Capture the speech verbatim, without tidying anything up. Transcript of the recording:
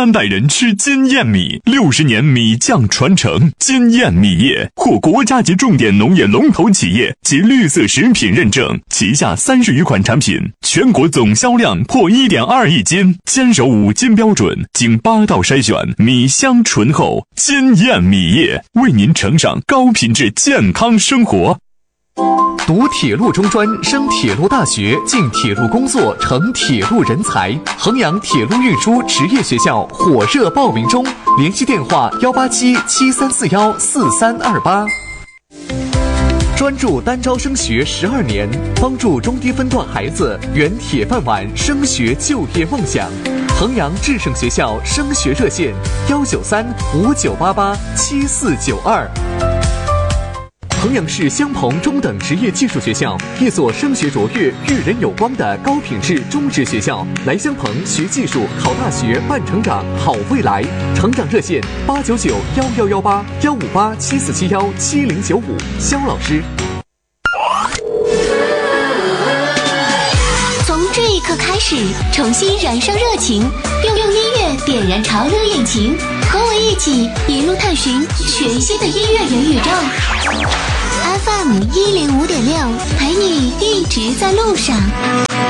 三代人吃金燕米，六十年米酱传承。金燕米业获国家级重点农业龙头企业及绿色食品认证，旗下三十余款产品，全国总销量破 一点二亿斤，坚守五金标准，经八道筛选，米香醇厚。金燕米业为您呈上高品质健康生活。 读铁路中专，升铁路大学，进铁路工作，成铁路人才。衡阳铁路运输职业学校火热报名中，联系电话幺八七七三四幺四三二八。专注单招升学十二年，帮助中低分段孩子圆铁饭碗升学就业梦想。衡阳智胜学校升学热线幺九三五九八八七四九二。衡阳市襄鹏中等职业技术学校，一所升学卓越、育人有光的高品质中职学校。来襄鹏学技术、考大学、办成长，好未来。成长热线八九九幺幺幺八幺五八七四七幺七零九五。肖老师。 从这一刻开始，重新燃烧热情，用用音乐点燃潮流引擎，和我一起一路探寻全新的音乐元宇宙。F M 一零五点六，陪你一直在路上。